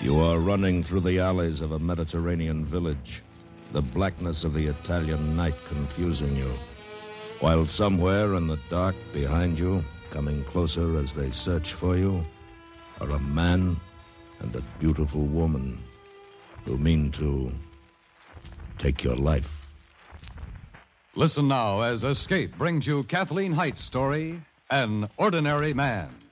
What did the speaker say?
You are running through the alleys of a Mediterranean village, the blackness of the Italian night confusing you, while somewhere in the dark behind you, coming closer as they search for you, are a man and a beautiful woman who mean to take your life. Listen now as Escape brings you Kathleen Height's story, An Ordinary Man.